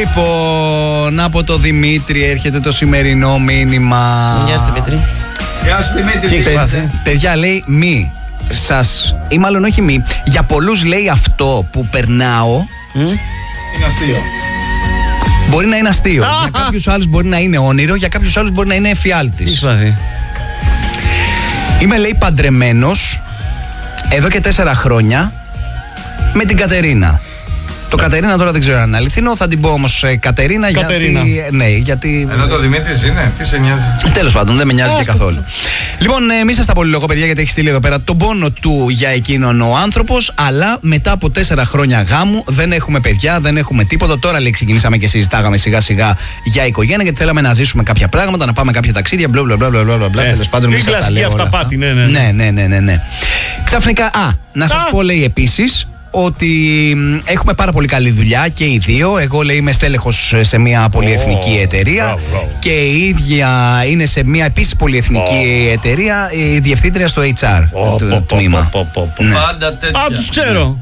Λοιπόν, από το Δημήτρη έρχεται το σημερινό μήνυμα. Γεια σου Δημήτρη. Γεια σου Δημήτρη. Τι έχεις πάθει? Παιδιά, λέει μη σας, ή μάλλον όχι μη, για πολλούς λέει αυτό που περνάω Είναι αστείο. μπορεί να είναι αστείο. Για κάποιους άλλους μπορεί να είναι όνειρο, για κάποιους άλλους μπορεί να είναι εφιάλτης. Τι έχεις πάθει? Είμαι, λέει, παντρεμένος εδώ και 4 χρόνια με την Κατερίνα. Το Κατερίνα τώρα δεν ξέρω αν είναι αληθινό, θα την πω όμως Κατερίνα. Γιατί. Ναι, γιατί. Εδώ το Δημήτρης είναι, τι σε νοιάζει? Τέλος πάντων, δεν με νοιάζει και καθόλου. Λοιπόν, μη σας τα πολυλογώ, παιδιά, γιατί έχει στείλει εδώ πέρα τον πόνο του για εκείνον ο άνθρωπος. Αλλά μετά από 4 χρόνια γάμου δεν έχουμε παιδιά, δεν έχουμε τίποτα. Τώρα, λέει, ξεκινήσαμε και συζητάγαμε σιγά-σιγά για οικογένεια, γιατί θέλαμε να ζήσουμε κάποια πράγματα, να πάμε κάποια ταξίδια. Μπλα. Τέλος πάντων, μη σας τα λέω. Αυταπάτη, ναι. Ξαφνικά, να σας πω, λέει, επίσης, ότι έχουμε πάρα πολύ καλή δουλειά και οι δύο. Εγώ, λέει, είμαι στέλεχος σε μια πολυεθνική εταιρεία και η ίδια είναι σε μια επίσης πολυεθνική εταιρεία, η διευθύντρια στο HR τμήμα. Πάντα τέτοια. Α, τους ξέρω.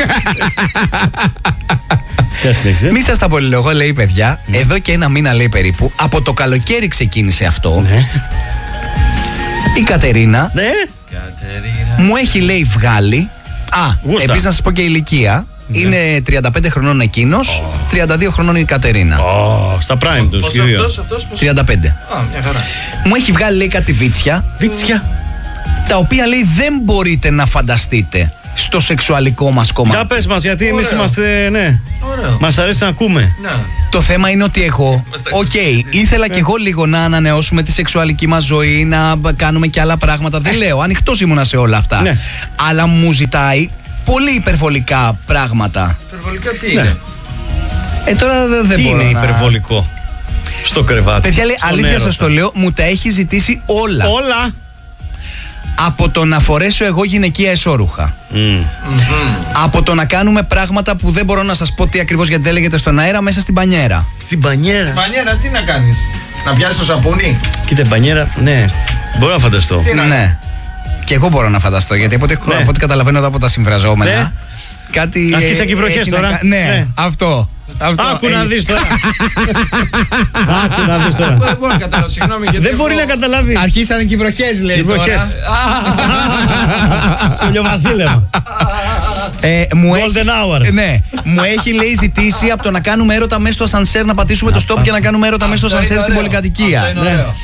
Μη σας τα πολυλογώ, λέει, παιδιά. Εδώ και 1 μήνα, λέει, περίπου, από το καλοκαίρι ξεκίνησε αυτό. Η Κατερίνα μου έχει, λέει, βγάλει. Επίσης να σας πω και η ηλικία. Είναι 35 χρονών εκείνος, 32 χρονών η Κατερίνα. Στα prime τους, Πόσο αυτός, 35. μια χαρά. Μου έχει βγάλει, λέει, κάτι βίτσια. Τα οποία, λέει, δεν μπορείτε να φανταστείτε στο σεξουαλικό μας κομμάτι. Για πες μας, γιατί εμείς είμαστε, Ωραίο. μας αρέσει να ακούμε. Ναι. Το θέμα είναι ότι εγώ, ήθελα κι εγώ λίγο να ανανεώσουμε τη σεξουαλική μας ζωή, να κάνουμε κι άλλα πράγματα. Δεν λέω, ανοιχτός ήμουνα σε όλα αυτά. Ναι. Αλλά μου ζητάει πολύ υπερβολικά πράγματα. Υπερβολικά τι είναι? Τώρα δεν Τι μπορώ είναι να... υπερβολικό στο κρεβάτι? Παιδιά, λέει, στον αλήθεια έρωτα. σας το λέω, μου τα έχει ζητήσει όλα. Όλα. Από το να φορέσω εγώ γυναικεία εσώρουχα. Από το να κάνουμε πράγματα που δεν μπορώ να σας πω τι ακριβώς, γιατί δεν λέγεται στον αέρα, μέσα στην μπανιέρα. Στην μπανιέρα. Πανιέρα, τι να κάνεις? Να πιάσεις το σαπούνι? Κοίτα, μπανιέρα, ναι. Μπορώ να φανταστώ. Ναι. Και εγώ μπορώ να φανταστώ, γιατί από ό,τι καταλαβαίνω εδώ από τα συμφραζόμενα. Ναι. Κάτι. Άρχισαν και οι βροχές τώρα. Ναι, αυτό. Άκου να δεις τώρα. Άκου να δεις τώρα. Δεν μπορώ να καταλάβω, συγγνώμη. Δεν μπορεί να καταλάβει. Αρχίσανε και οι βροχές, λέει. Οι βροχές. Στο ηλιοβασίλεμα. Golden hour. Ναι, μου έχει, λέει, ζητήσει από το να κάνουμε έρωτα μέσα στο ασανσέρ, να πατήσουμε το stop και να κάνουμε έρωτα μέσα στο ασανσέρ στην πολυκατοικία.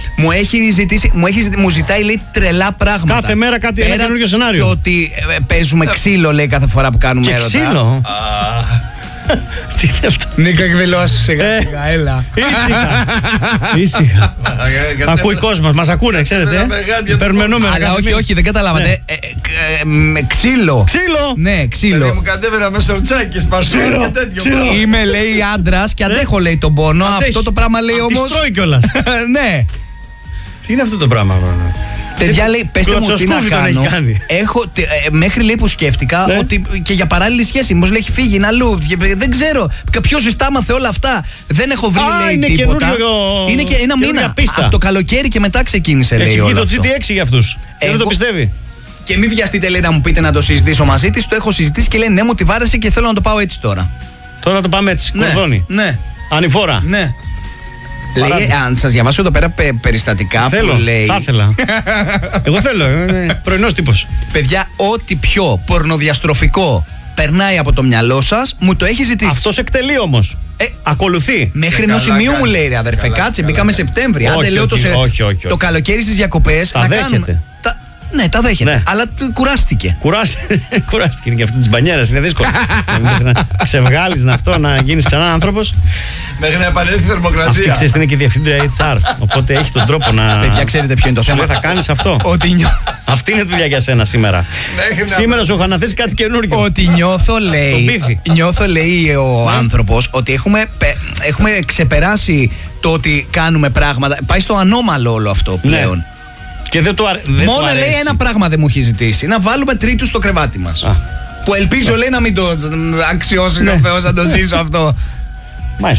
Μου ζητάει, λέει, τρελά πράγματα. Κάθε μέρα κάτι, ένα καινούργιο σενάριο. Το ότι παίζουμε ξύλο, λέει, κάθε φορά που κάνουμε έρωτα. Ξύλο. Τι είναι αυτό? Νίκα, εκδηλώσεις σιγά σιγά, έλα. Ήσυχα. Ακούει κόσμος, μας ακούνε, ξέρετε. Παίρνουμε νούμερα. Αλλά όχι, δεν καταλάβατε. Ξύλο. Ξύλο. Ναι, ξύλο. Μου κατέβαινα με σορτσάκι, σπασμένο και τέτοιο. Είμαι, λέει, άντρας και αντέχω, λέει, τον πόνο. Αυτό το πράγμα, λέει, όμως. Τη τρώει κιόλας. Ναι. Τι είναι αυτό το πράγμα? Παιδιά, λέει, πέστε μου τι να κάνω. Μέχρι, λέει, που σκέφτηκα ότι και για παράλληλη σχέση, μήπως, λέει, έχει φύγει, είναι αλλού. Δεν ξέρω. Ποιος ζητάμαθε όλα αυτά. Δεν έχω βρει, λέει, τίποτα. Είναι και 1 μήνα. Από το καλοκαίρι και μετά ξεκίνησε, λέει. Έχει βγει το GTX για αυτούς. Δεν το πιστεύει. Και μην βιαστείτε, λέει, να μου πείτε να το συζητήσω μαζί της. Το έχω συζητήσει και λέει, ναι, μου τη βάρεσε και θέλω να το πάω έτσι τώρα. Τώρα το πάμε έτσι. Κορδόνι. Ναι. Ανηφόρα. Ναι. Λέει, αν σας διαβάσω εδώ πέρα περιστατικά θέλω, που λέει. Θα ήθελα. Εγώ θέλω. Πρωινός τύπος. Παιδιά, ό,τι πιο πορνοδιαστροφικό περνάει από το μυαλό σας, μου το έχει ζητήσει. Αυτός εκτελεί όμως. Ακολουθεί. Μέχρι ενός σημείου μου λέει, ρε αδερφέ, κάτσε, μπήκαμε Σεπτέμβρη. Άντε, λέω το καλοκαίρι στις διακοπές να κάνουμε. Ναι, τα δέχεται. Ναι. Αλλά κουράστηκε. Κουράστηκε. Είναι και αυτό τη μπανιέρα. Είναι δύσκολο. Να ξεβγάλεις αυτό, να γίνεις ξανά άνθρωπος. Μέχρι να επανέλθει η θερμοκρασία. Αυτή, ξέρεις, είναι και η διευθύντρια HR. Οπότε έχει τον τρόπο να. Παιδιά, ξέρετε ποιο είναι το θέμα? Θα κάνεις αυτό. Αυτή είναι δουλειά για σένα σήμερα. Σήμερα σου έχω αναθέσει κάτι καινούργιο. Ότι νιώθω, λέει ο άνθρωπος, ότι έχουμε ξεπεράσει το ότι κάνουμε πράγματα. Πάει στο ανώμαλο όλο αυτό πλέον. Και δεν μόνο, λέει, ένα πράγμα δεν μου έχει ζητήσει. Να βάλουμε τρίτους στο κρεβάτι μας. Που ελπίζω, λέει, να μην το αξιώσει ο Θεός να το ζήσω αυτό. Μάλιστα.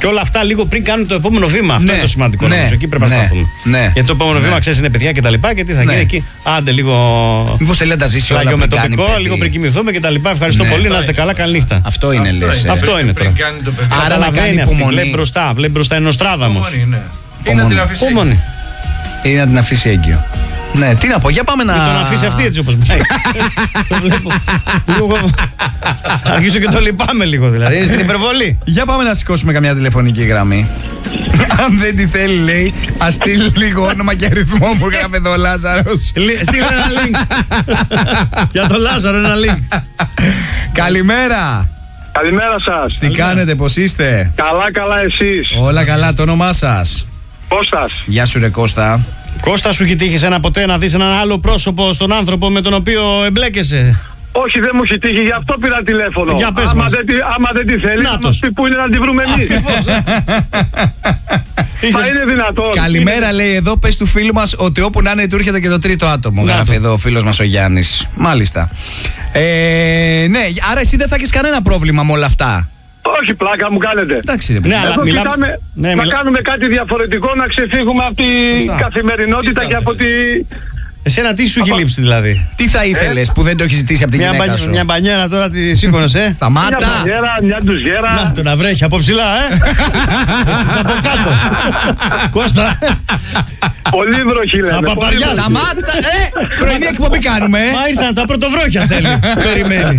Και όλα αυτά λίγο πριν κάνουν το επόμενο βήμα. Αυτό είναι το σημαντικό. Νομίζω. Εκεί πρέπει να σταθούμε. Γιατί το επόμενο βήμα, ξέρεις, είναι παιδιά κτλ. Και τι θα γίνει εκεί. Άντε λίγο. Μήπως θέλει να τα ζήσει όλα με τοπικό, λίγο πριν κοιμηθούμε κτλ. Ευχαριστώ πολύ. Να είστε καλά. Καλή νύχτα. Αυτό είναι, λες. Αυτό είναι τώρα. Άρα να κάνει υπομονή. Βλέπει μπροστά, είναι ο Στράδαμος. Ή να την αφήσει. Ή να την αφήσει έγκυο. Ναι, τι να πω, για πάμε να. Ή τον αφήσει αυτή έτσι όπως πάει. Το βλέπω. Θα αρχίσω και το λυπάμαι λίγο δηλαδή. Είναι στην υπερβολή. Για πάμε να σηκώσουμε καμιά τηλεφωνική γραμμή. Αν δεν τη θέλει, λέει, ας στείλει λίγο όνομα και αριθμό μου. Γράφει εδώ ο Λάζαρος. Στείλε ένα link. Για τον Λάζαρο ένα link. Καλημέρα. Καλημέρα σας. Τι κάνετε, πώς είστε? Καλά, εσείς? Όλα καλά, το όνομά σας? Κώστας. Γεια σου ρε Κώστα. Κώστα, σου έχει τύχει σένα ποτέ να δεις έναν άλλο πρόσωπο στον άνθρωπο με τον οποίο εμπλέκεσαι? Όχι, δεν μου έχει τύχει, γι' αυτό πήρα τηλέφωνο. Για πες άμα μας. άμα δεν τη θέλει, να μας πει πού είναι να τη βρούμε εμείς. Μα είναι δυνατόν? Καλημέρα, λέει εδώ, πες του φίλου μας ότι όπου να είναι του έρχεται και το τρίτο άτομο. Γράφει εδώ ο φίλος μας ο Γιάννης. Μάλιστα. Ναι, άρα εσύ δεν θα έχεις κανένα πρόβλημα με όλα αυτά? Όχι, πλάκα μου κάνετε. Εντάξει, ναι, αλλά κοιτάμε να κάνουμε κάτι διαφορετικό, να ξεφύγουμε από την καθημερινότητα και από τη... Εσένα τι σου έχει λείψει δηλαδή? Τι θα ήθελες που δεν το έχει ζητήσει από την γυναίκα σου? Μια μπανιέρα τώρα τη σήκωνες, Σταμάτα! Μια μπανιέρα, μια ντουζιέρα. Να το να βρέχει από ψηλά, Εσείς από κάτω. Κώστα. Πολύ βροχή λέμε. Παπαριά. Σταμάτα! Πρωινή εκπομπή κάνουμε. Μα ήρθαν τα πρωτοβρόχια θέλει. Περιμένει.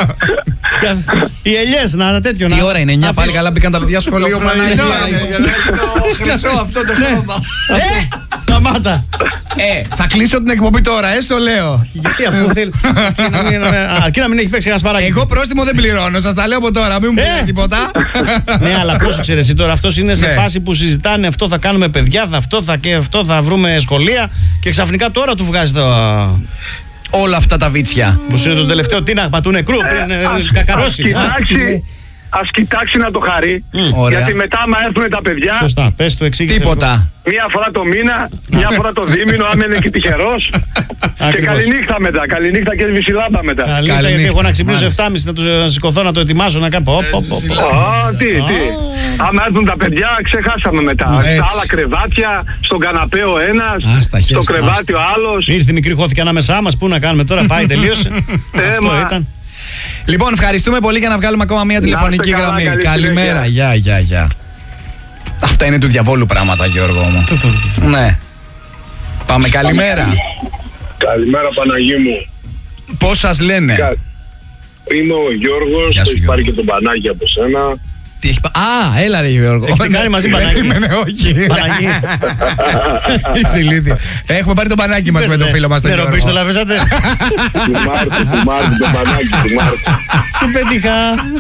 Οι ελιές να τέτοιο. Τι ώρα είναι, 9 πάλι καλά μπήκαν τα παιδιά σχολείο. Παναγία. Για να έχει το χρυσό αυτό το χρώμα. Σταμάτα. Θα κλείσω την εκπομπή τώρα, το λέω. Γιατί αφού θέλει. Αρκεί να μην έχει παίξει ένα σπαράκι. Εγώ πρόστιμο δεν πληρώνω, σας τα λέω από τώρα, μην μου πείτε τίποτα. Ναι, αλλά πρόσεξε εσύ τώρα, αυτός είναι σε φάση που συζητάνε αυτό θα κάνουμε παιδιά, αυτό θα βρούμε σχολεία και ξαφνικά τώρα του βγάζει το. Όλα αυτά τα βίτσια. Που είναι το τελευταίο τίναγμα του νεκρού πριν κακαρώσει. Ας κοιτάξει να το χαρεί. Γιατί μετά, άμα έρθουν τα παιδιά. Σωστά, πες του, εξήγησε. Τίποτα. Μία φορά το μήνα, μία φορά το δίμηνο, άμα είναι και τυχερός. Και καληνύχτα μετά. Καληνύχτα και βυσιλάμπα μετά. Καληνύχτα, γιατί έχω να ξυπνήσω 7.30 να σηκωθώ να το ετοιμάσω να κάνω. Τι. Άμα έρθουν τα παιδιά, ξεχάσαμε μετά. Στα άλλα κρεβάτια, στον καναπέ ο ένας, στο κρεβάτι ο άλλος. Ήρθε η μικρή χώθηκε ανάμεσά μας, πού να κάνουμε τώρα, πάει, τελείωσε. Αυτό ήταν. Λοιπόν, ευχαριστούμε πολύ για να βγάλουμε ακόμα μια τηλεφωνική γραμμή. Καλημέρα, γεια. Αυτά είναι του διαβόλου πράγματα, Γιώργο μου. Ναι. Πάμε, καλημέρα. Καλημέρα, Παναγί μου. Πώς σας λένε? Είμαι ο Γιώργος, έχει πάρει και τον Πανάγι από σένα. Τι έχει έλα ρε Γιώργο. Έχετε κάνει μαζί Πανάγι? Όχι. Παναγί. Είσαι ηλίθιο. Έχουμε πάρει τον Πανάγι μας με τον φίλο μας τον Γιώργο. Νεροπίς το λαβέσατε? Του Μάρτου, τον Πανάγι του Μάρτου. Σου πέτυχα.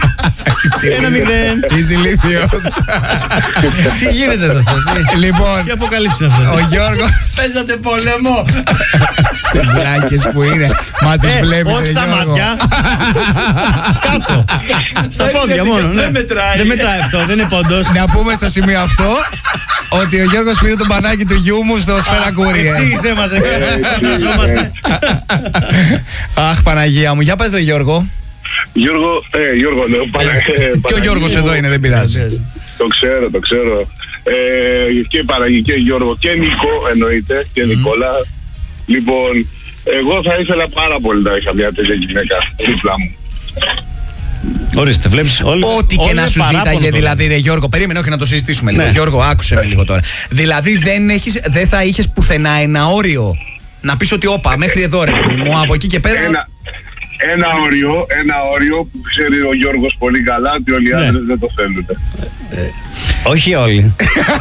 1-0. Είσαι ηλίθιος. Τι γίνεται εδώ? Λοιπόν, τι αποκαλύψει αυτό? ο Γιώργος. Παίζατε πόλεμο. Βλάκες που είναι. Μα τις βλέπεις, όχι στα μάτια. Κάτω. Στα πόδια μόνο. Δεν μετράει. Δεν μετράει αυτό, δεν είναι πόντος. Να πούμε στο σημείο αυτό ότι ο Γιώργος πήρε τον Πανάγι του γιού μου στο Σφαίρα Κούρι. Εξήγησέ μας, φανταζόμαστε. Αχ, Παναγία μου, για πες ρε Γιώργο. Γιώργο λέω. Και ο Γιώργος εδώ είναι, δεν πειράζει. Το ξέρω. Και Παναγί και Γιώργο και Νικό εννοείται και Νικόλα. Λοιπόν, εγώ θα ήθελα πάρα πολύ να είχα μια τέτοια γυναίκα δίπλα μου. Ορίστε, βλέπεις όλοι. Ό,τι και να σου ζήταγε, δηλαδή, ρε Γιώργο. Περίμενε, όχι να το συζητήσουμε λίγο. Γιώργο, άκουσε με λίγο τώρα. Δηλαδή, δεν θα είχες πουθενά ένα όριο να πεις ότι όπα, μέχρι εδώ ρε παιδί μου, από εκεί και πέρα. Ένα όριο που ξέρει ο Γιώργος πολύ καλά ότι όλοι οι άντρες δεν το θέλουν. Όχι όλοι.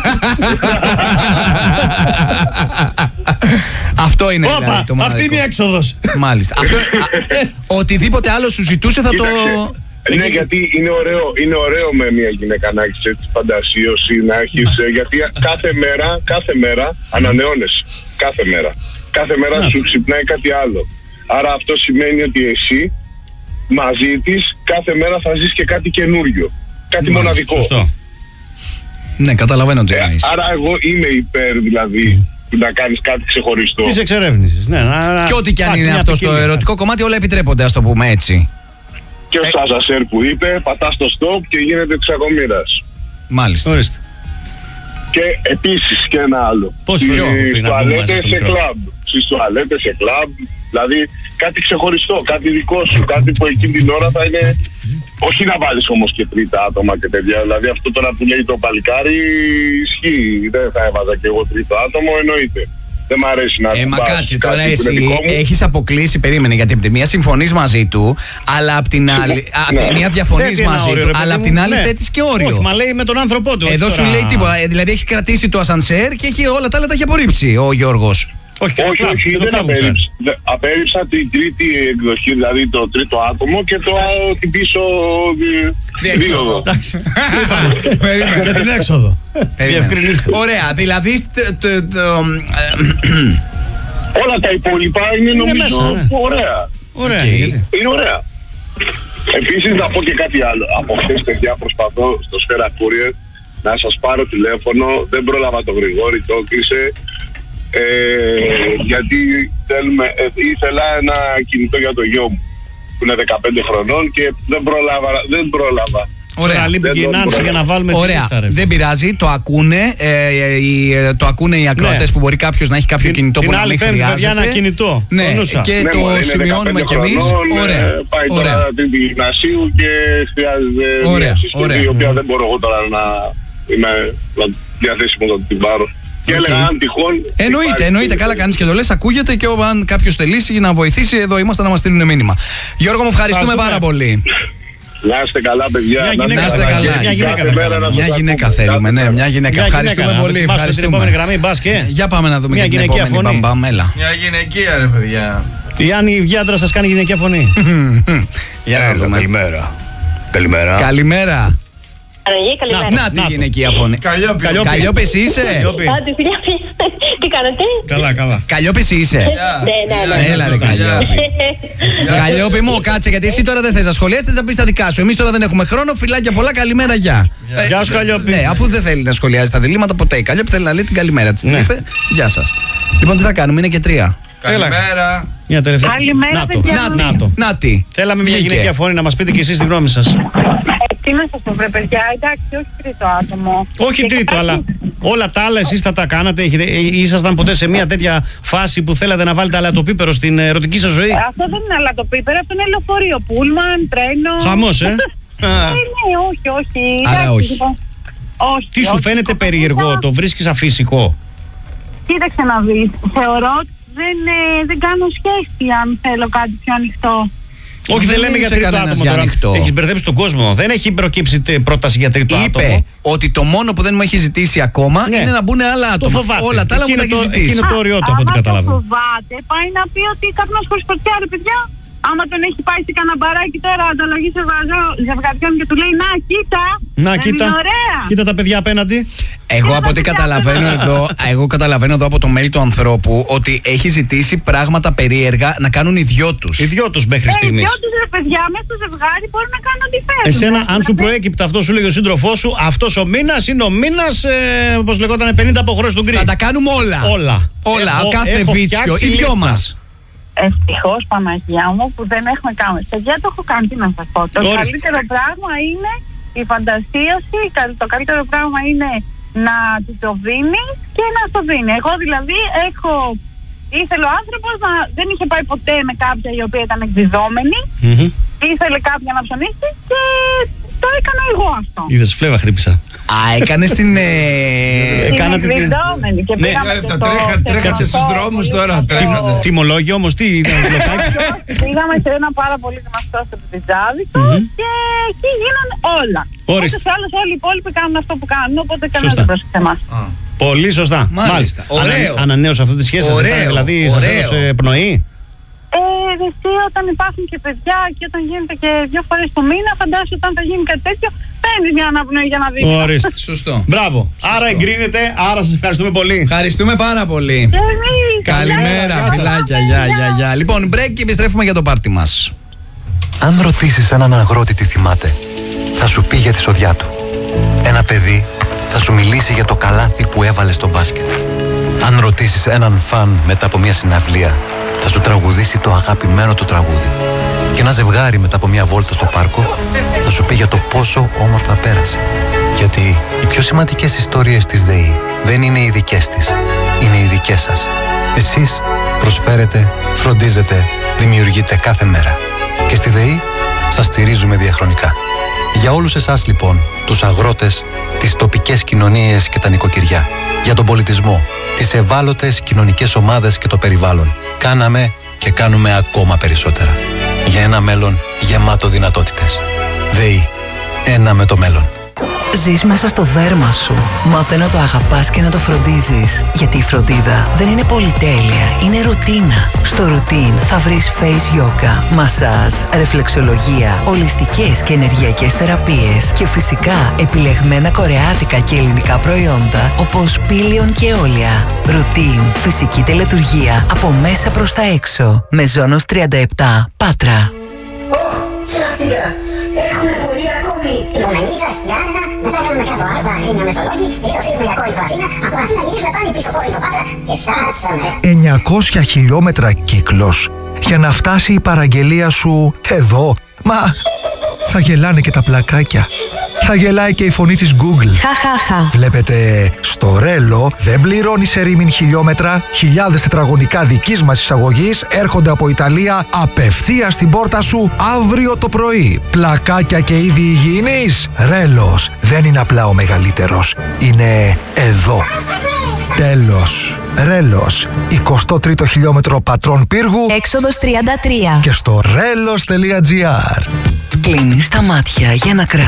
Αυτό είναι δηλαδή το μοναδικό. Αυτή είναι η έξοδος. Μάλιστα. Οτιδήποτε άλλο σου ζητούσε θα το... Ναι, γιατί είναι ωραίο με μια γυναίκα να έχεις έτσι φαντασίωση, να έχεις, γιατί κάθε μέρα ανανεώνεσαι. Κάθε μέρα σου ξυπνάει κάτι άλλο. Άρα αυτό σημαίνει ότι εσύ μαζί της κάθε μέρα θα ζεις και κάτι καινούριο. Κάτι μοναδικό. Σωστό. Ναι, καταλαβαίνω τι εννοείς. Άρα εγώ είμαι υπέρ δηλαδή να κάνεις κάτι ξεχωριστό. Της εξερεύνησης. Ναι, και ό,τι κι αν είναι αυτό στο ερωτικό κομμάτι, όλα επιτρέπονται, ας το πούμε έτσι. Και ο Σάζασέρ που είπε, πατάς το stop και γίνεται εξακομήρας. Μάλιστα. Ορίστε. Και επίσης και ένα άλλο. Πώς Στις πριν να μπούμε μαζί στο μικρόφωνο. Στις τουαλέτες σε κλαμπ. Δηλαδή κάτι ξεχωριστό, κάτι δικό σου, κάτι που εκείνη την ώρα θα είναι. Όχι να βάλεις όμως και τρίτα άτομα και τέτοια. Δηλαδή αυτό τώρα που λέει το παλικάρι ισχύει. Δεν θα έβαζα και εγώ τρίτο άτομο, εννοείται. Δεν μ' αρέσει να μα κάτσε τώρα, εσύ έχεις αποκλείσει, περίμενε, γιατί από τη μία συμφωνείς μαζί του, αλλά από την άλλη. Από τη μία διαφωνείς μαζί του, αλλά από την άλλη θέτεις και όριο. Όχι, μα λέει με τον άνθρωπό του. Εδώ σου λέει τίποτα. Δηλαδή έχει κρατήσει το ασανσέρ και έχει όλα τα άλλα τα έχει απορρίψει ο Γιώργος. Όχι, δεν απέρριψα την τρίτη εκδοχή, δηλαδή το τρίτο άτομο και την πίσω διέξοδο. Για την έξοδο. Ωραία, δηλαδή όλα τα υπόλοιπα είναι νομίζω ωραία. Είναι ωραία. Επίσης να πω και κάτι άλλο. Από χθες, παιδιά, προσπαθώ στο Σφαίρα Courier να σας πάρω τηλέφωνο. Δεν πρόλαβα το Γρηγόρη, το κλείσε. Γιατί ήθελα ένα κινητό για το γιο μου που είναι 15 χρονών και δεν πρόλαβα. Ωραία, λείπει και η Νάνση για να βάλουμε τη λίστα. Δεν πειράζει, το ακούνε οι ακροατές που μπορεί κάποιος να έχει κάποιο κινητό που να μην χρειάζεται. Για ένα κινητό. Ναι, και το σημειώνουμε κι εμείς. Πάει τώρα την γυμνασίου και χρειάζεται μια συσκευή η οποία δεν μπορώ εγώ τώρα να είμαι διαθέσιμο να την πάρω. Και έλεγα αν τυχόν. Εννοείται. Καλά κάνεις και το λες. Ακούγεται και αν κάποιος θελήσει να βοηθήσει, εδώ είμαστε να μας στείλουν μήνυμα. Γιώργο, μου ευχαριστούμε πάρα πολύ. Να είστε καλά, παιδιά. Να είστε καλά. Μια γυναίκα θέλουμε. Ναι, μια γυναίκα. Ευχαριστούμε πολύ. Στην επόμενη γραμμή, μπάσκετ. Για πάμε να δούμε μια την επόμενη μπαμπαμ. Έλα. Μια γυναικεία, ρε παιδιά. Η Άννη Βιάντρα σας κάνει γυναικεία φωνή. Για να δούμε. Καλημέρα. Να τη γυναικεία φωνή. Καλλιόπη εσύ είσαι? Τι κάνετε? Καλά. Καλλιόπη εσύ είσαι? Ναι. Έλα ρε Καλλιόπη. Καλλιόπη μου, κάτσε, γιατί εσύ τώρα δεν θες να σχολιάσεις, θες να πεις τα δικά σου. Εμείς τώρα δεν έχουμε χρόνο. Φιλάκια πολλά, καλημέρα, γεια. Γεια σου Καλλιόπη. Ναι, αφού δεν θέλει να σχολιάζει τα διλήμματα ποτέ. Η Καλλιόπη θέλει να λέει την καλημέρα της. Γεια σας. Λοιπόν, τι θα κάνουμε, είναι και 3. Καλημέρα. Μια τελευταία. Καλημέρα, Νάτι. Θέλαμε μια γυναικεία φωνή να μας πείτε και εσείς τη γνώμη σας. Τι να σας πω, βρε παιδιά, εντάξει, όχι τρίτο άτομο. Όχι τρίτο, αλλά όλα τα άλλα εσείς θα τα κάνατε. Ήσασταν ποτέ σε μια τέτοια φάση που θέλατε να βάλετε αλατοπίπερο στην ερωτική σας ζωή? Αυτό δεν είναι αλατοπίπερο, αυτό είναι λεωφορείο, πούλμαν, τρένο. Χαμός, Ναι, όχι. Άρα όχι. Τι σου φαίνεται περίεργο, το βρίσκεις αφύσικο? Κοίταξε να δεις, θεωρώ ότι δεν κάνω σχέση αν θέλω κάτι πιο ανοιχτό. Όχι, δεν λέμε για τρίτο άτομο τώρα. Έχεις μπερδέψει τον κόσμο. Δεν έχει προκύψει πρόταση για τρίτο άτομο. Είπε ότι το μόνο που δεν μου έχει ζητήσει ακόμα είναι να μπουν άλλα άτομα. Όλα τα άλλα μου τα έχει ζητήσει. Είναι το όριό του από ό,τι καταλαβαίνω. Αν φοβάται, πάει να πει ότι καπνός χωρίς φωτιά, ρε παιδιά. Άμα τον έχει πάει σε κανένα μπαράκι τώρα ανταλλαγή ζευγαριών και του λέει να κοίτα. Είναι ωραία. Κοίτα τα παιδιά απέναντι. Εγώ από ό,τι καταλαβαίνω εδώ από το mail του ανθρώπου ότι έχει ζητήσει πράγματα περίεργα να κάνουν οι δυο τους. Οι δυο τους μέχρι στιγμής. Οι δυο τους, ρε παιδιά, μέσα στο ζευγάρι μπορούν να κάνουν ό,τι θέλουν. Εσένα, αν σου προέκυπτε αυτό, σου λέει ο σύντροφός σου, αυτός ο μήνας είναι ο μήνας, όπως λεγόταν, 50 αποχρώσεις του γκρι. Θα τα κάνουμε όλα. Κάθε βίτσιο. Οι δυο μας. Ευτυχώς, Παναγία μου, που δεν έχουμε κάνει. Παιδιά, το έχω κάνει, τι να σας πω. Το καλύτερο πράγμα είναι η φαντασίωση, το καλύτερο πράγμα είναι να του το δίνει και να το δίνει. Εγώ δηλαδή ήθελε ο άνθρωπος να δεν είχε πάει ποτέ με κάποια η οποία ήταν εκδιδόμενη. Ήθελε κάποια να ψωνίσει και το έκανα εγώ αυτό. Είδες, φλέβα χτύπησα. Έκανες την... Κάνατε την εκδιδόμενη και τρέχατε στους δρόμους τώρα. Τιμολόγιο όμως, τι ήταν? Πήγαμε σε ένα πάρα πολύ γνωστό στο πιζάδικο και εκεί γίνανε όλα. Όπως άλλως όλοι οι υπόλοιποι κάνουν αυτό που κάνουν, οπότε κανένας δεν πρόσεξε εμάς. Πολύ σωστά. Μάλιστα. Ανανέωσε αυτή τη σχέση σας, δηλαδή σας έδωσε πνοή? Εσύ όταν υπάρχουν και παιδιά και όταν γίνεται και 2 φορές το μήνα, φαντάσου όταν θα γίνει κάτι τέτοιο, παίρνεις μια αναπνοή για να δεις. Ορίστε. Σωστό. Μπράβο. Άρα εγκρίνεται, άρα σας ευχαριστούμε πολύ. Ευχαριστούμε πάρα πολύ. Καλημέρα, φιλάκια, γεια. Λοιπόν, break και επιστρέφουμε για το πάρτι μας. Αν ρωτήσεις έναν αγρότη τι θυμάται, θα σου πει για τη σοδιά του. Ένα παιδί θα σου μιλήσει για το καλάθι που έβαλε στο μπάσκετ. Αν ρωτήσεις έναν φαν μετά από μια συναυλία, θα σου τραγουδήσει το αγαπημένο του τραγούδι. Και ένα ζευγάρι μετά από μια βόλτα στο πάρκο θα σου πει για το πόσο όμορφα πέρασε. Γιατί οι πιο σημαντικές ιστορίες της ΔΕΗ δεν είναι οι δικές της, είναι οι δικές σας. Εσείς προσφέρετε, φροντίζετε, δημιουργείτε κάθε μέρα. Και στη ΔΕΗ σας στηρίζουμε διαχρονικά. Για όλους εσάς λοιπόν, τους αγρότες, τις τοπικές κοινωνίες και τα νοικοκυριά, για τον πολιτισμό, τις ευάλωτες κοινωνικές ομάδες και το περιβάλλον, κάναμε και κάνουμε ακόμα περισσότερα. Για ένα μέλλον γεμάτο δυνατότητες. ΔΕΗ. Ένα με το μέλλον. Ζεις μέσα στο δέρμα σου. Μάθε να το αγαπάς και να το φροντίζεις. Γιατί η φροντίδα δεν είναι πολυτέλεια, είναι ρουτίνα. Στο ρουτίν θα βρεις face yoga, μασάζ, ρεφλεξολογία, ολιστικές και ενεργειακές θεραπείες και φυσικά επιλεγμένα κορεάτικα και ελληνικά προϊόντα όπως πήλιον και όλια. Ρουτίν, φυσική τελετουργία από μέσα προς τα έξω. Μεζόνος 37, Πάτρα. Σωστικά. Έχουμε πολύ ακόμη. Υπομενίτσα, Γιάννενα, μετά κάνουμε κάτω Άρτα, Αγρίνια, Μεσολόγγι, τελείως φύγουμε για Κόρινθο Αθήνα, από Αθήνα γυρίσουμε πάλι πίσω Κόρινθο Πάτρα και φτάσαμε. 900 χιλιόμετρα κύκλος για να φτάσει η παραγγελία σου εδώ. Μα θα γελάνε και τα πλακάκια. Θα γελάει και η φωνή της Google. Χαχαχα. Βλέπετε, στο Ρέλο δεν πληρώνει σε ρήμην χιλιόμετρα. Χιλιάδες τετραγωνικά δικής μας εισαγωγής έρχονται από Ιταλία απευθείας στην πόρτα σου αύριο το πρωί. Πλακάκια και είδη υγιεινής. Ρέλος δεν είναι απλά ο μεγαλύτερος. Είναι εδώ. Τέλος. Ρέλος. 23ο χιλιόμετρο Πατρών Πύργου. Έξοδος 33. Και στο relos.gr. Κλείνεις τα μάτια για να κρατήσεις